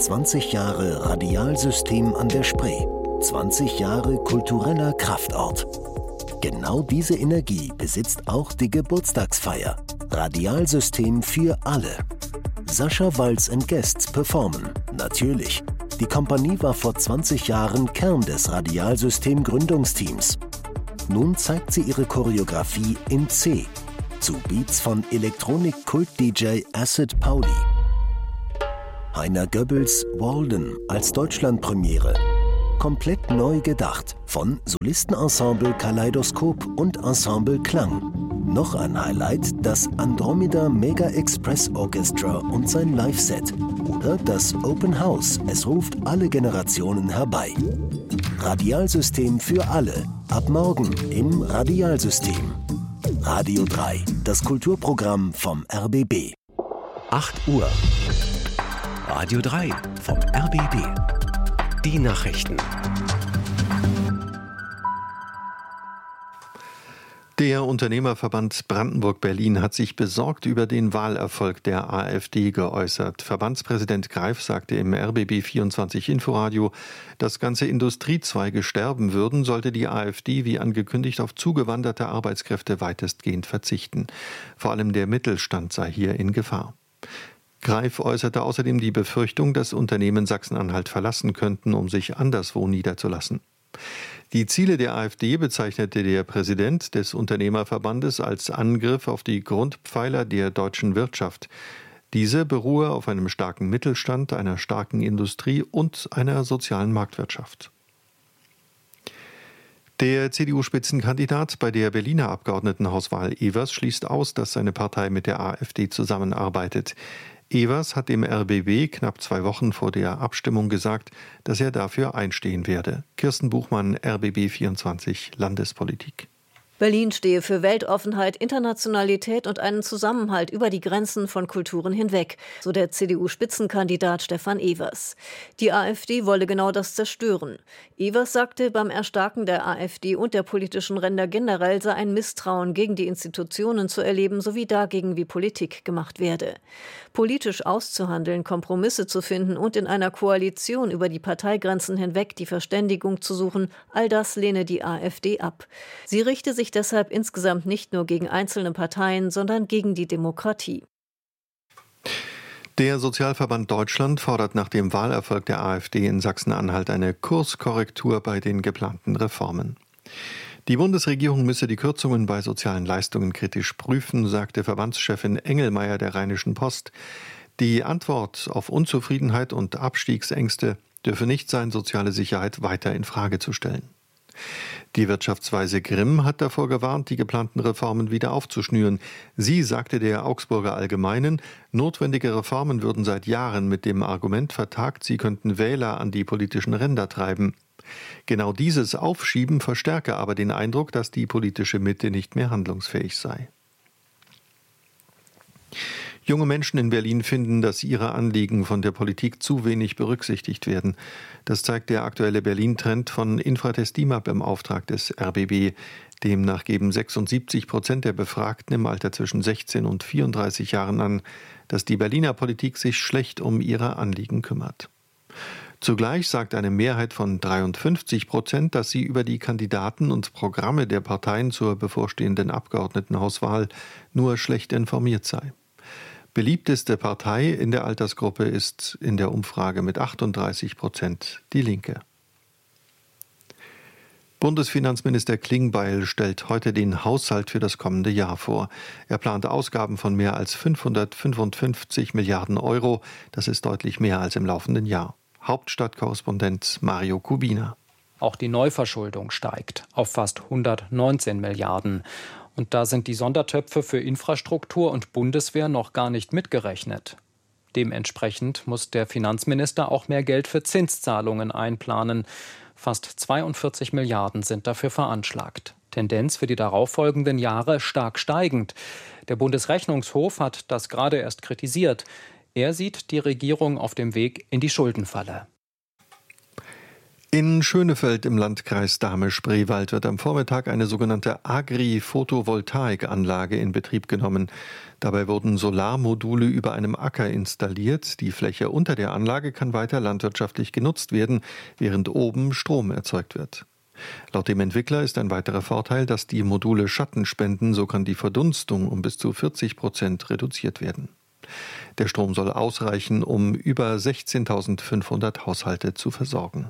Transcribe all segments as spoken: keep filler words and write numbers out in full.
zwanzig Jahre Radialsystem an der Spree. zwanzig Jahre kultureller Kraftort. Genau diese Energie besitzt auch die Geburtstagsfeier. Radialsystem für alle. Sascha Walz and Guests performen. Natürlich. Die Kompanie war vor zwanzig Jahren Kern des Radialsystem-Gründungsteams. Nun zeigt sie ihre Choreografie in C. Zu Beats von Elektronik-Kult-D J Acid Pauli. Heiner Goebbels Walden als Deutschlandpremiere. Komplett neu gedacht von Solistenensemble Kaleidoskop und Ensemble Klang. Noch ein Highlight, das Andromeda Mega Express Orchestra und sein Live-Set. Oder das Open House, es ruft alle Generationen herbei. Radialsystem für alle, ab morgen im Radialsystem. Radio drei, das Kulturprogramm vom R B B. acht Uhr. Radio drei vom R B B. Die Nachrichten. Der Unternehmerverband Brandenburg-Berlin hat sich besorgt über den Wahlerfolg der AfD geäußert. Verbandspräsident Greif sagte im R B B vierundzwanzig Inforadio, dass ganze Industriezweige sterben würden, sollte die AfD wie angekündigt auf zugewanderte Arbeitskräfte weitestgehend verzichten. Vor allem der Mittelstand sei hier in Gefahr. Greif äußerte außerdem die Befürchtung, dass Unternehmen Sachsen-Anhalt verlassen könnten, um sich anderswo niederzulassen. Die Ziele der AfD bezeichnete der Präsident des Unternehmerverbandes als Angriff auf die Grundpfeiler der deutschen Wirtschaft. Diese beruhe auf einem starken Mittelstand, einer starken Industrie und einer sozialen Marktwirtschaft. Der C D U-Spitzenkandidat bei der Berliner Abgeordnetenhauswahl Evers schließt aus, dass seine Partei mit der AfD zusammenarbeitet. Evers hat dem R B B knapp zwei Wochen vor der Abstimmung gesagt, dass er dafür einstehen werde. Kirsten Buchmann, R B B vierundzwanzig, Landespolitik. Berlin stehe für Weltoffenheit, Internationalität und einen Zusammenhalt über die Grenzen von Kulturen hinweg, so der C D U-Spitzenkandidat Stefan Evers. Die AfD wolle genau das zerstören. Evers sagte, beim Erstarken der AfD und der politischen Ränder generell sei ein Misstrauen gegen die Institutionen zu erleben, sowie dagegen, wie Politik gemacht werde. Politisch auszuhandeln, Kompromisse zu finden und in einer Koalition über die Parteigrenzen hinweg die Verständigung zu suchen, all das lehne die AfD ab. Sie richte sich deshalb insgesamt nicht nur gegen einzelne Parteien, sondern gegen die Demokratie. Der Sozialverband Deutschland fordert nach dem Wahlerfolg der AfD in Sachsen-Anhalt eine Kurskorrektur bei den geplanten Reformen. Die Bundesregierung müsse die Kürzungen bei sozialen Leistungen kritisch prüfen, sagte Verbandschefin Engelmeier der Rheinischen Post. Die Antwort auf Unzufriedenheit und Abstiegsängste dürfe nicht sein, soziale Sicherheit weiter in Frage zu stellen. Die Wirtschaftsweise Grimm hat davor gewarnt, die geplanten Reformen wieder aufzuschnüren. Sie sagte der Augsburger Allgemeinen, notwendige Reformen würden seit Jahren mit dem Argument vertagt, sie könnten Wähler an die politischen Ränder treiben. Genau dieses Aufschieben verstärke aber den Eindruck, dass die politische Mitte nicht mehr handlungsfähig sei. Junge Menschen in Berlin finden, dass ihre Anliegen von der Politik zu wenig berücksichtigt werden. Das zeigt der aktuelle Berlin-Trend von Infratest DIMAP im Auftrag des R B B. Demnach geben sechsundsiebzig Prozent der Befragten im Alter zwischen sechzehn und vierunddreißig Jahren an, dass die Berliner Politik sich schlecht um ihre Anliegen kümmert. Zugleich sagt eine Mehrheit von dreiundfünfzig Prozent, dass sie über die Kandidaten und Programme der Parteien zur bevorstehenden Abgeordnetenhauswahl nur schlecht informiert sei. Beliebteste Partei in der Altersgruppe ist in der Umfrage mit achtunddreißig Prozent die Linke. Bundesfinanzminister Klingbeil stellt heute den Haushalt für das kommende Jahr vor. Er plant Ausgaben von mehr als fünfhundertfünfundfünfzig Milliarden Euro. Das ist deutlich mehr als im laufenden Jahr. Hauptstadtkorrespondent Mario Kubina. Auch die Neuverschuldung steigt auf fast hundertneunzehn Milliarden. Und da sind die Sondertöpfe für Infrastruktur und Bundeswehr noch gar nicht mitgerechnet. Dementsprechend muss der Finanzminister auch mehr Geld für Zinszahlungen einplanen. Fast zweiundvierzig Milliarden sind dafür veranschlagt. Tendenz für die darauffolgenden Jahre stark steigend. Der Bundesrechnungshof hat das gerade erst kritisiert. Er sieht die Regierung auf dem Weg in die Schuldenfalle. In Schönefeld im Landkreis Dahme-Spreewald wird am Vormittag eine sogenannte Agri-Photovoltaikanlage in Betrieb genommen. Dabei wurden Solarmodule über einem Acker installiert. Die Fläche unter der Anlage kann weiter landwirtschaftlich genutzt werden, während oben Strom erzeugt wird. Laut dem Entwickler ist ein weiterer Vorteil, dass die Module Schatten spenden, so kann die Verdunstung um bis zu vierzig Prozent reduziert werden. Der Strom soll ausreichen, um über sechzehntausendfünfhundert Haushalte zu versorgen.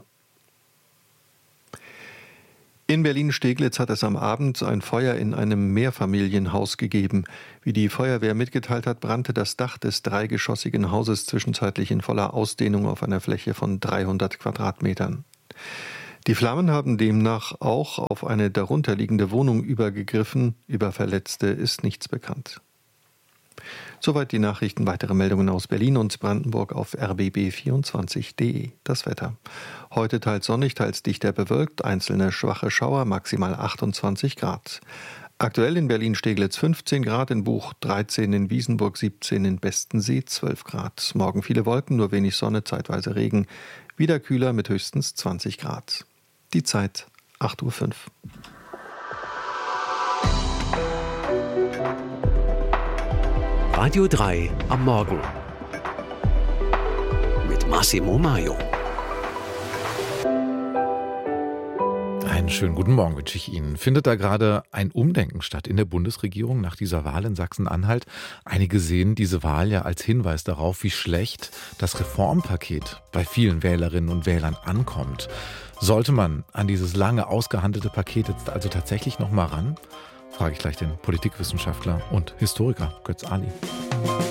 In Berlin-Steglitz hat es am Abend ein Feuer in einem Mehrfamilienhaus gegeben. Wie die Feuerwehr mitgeteilt hat, brannte das Dach des dreigeschossigen Hauses zwischenzeitlich in voller Ausdehnung auf einer Fläche von dreihundert Quadratmetern. Die Flammen haben demnach auch auf eine darunterliegende Wohnung übergegriffen. Über Verletzte ist nichts bekannt. Soweit die Nachrichten. Weitere Meldungen aus Berlin und Brandenburg auf r b b vierundzwanzig punkt de. Das Wetter. Heute teils sonnig, teils dichter bewölkt, einzelne schwache Schauer, maximal achtundzwanzig Grad. Aktuell in Berlin-Steglitz fünfzehn Grad, in Buch dreizehn, in Wiesenburg siebzehn, in Bestensee zwölf Grad. Morgen viele Wolken, nur wenig Sonne, zeitweise Regen. Wieder kühler mit höchstens zwanzig Grad. Die Zeit acht Uhr fünf. Radio drei am Morgen mit Massimo Maio. Einen schönen guten Morgen wünsche ich Ihnen. Findet da gerade ein Umdenken statt in der Bundesregierung nach dieser Wahl in Sachsen-Anhalt? Einige sehen diese Wahl ja als Hinweis darauf, wie schlecht das Reformpaket bei vielen Wählerinnen und Wählern ankommt. Sollte man an dieses lange ausgehandelte Paket jetzt also tatsächlich noch mal ran? Frage ich gleich den Politikwissenschaftler und Historiker Götz Ali.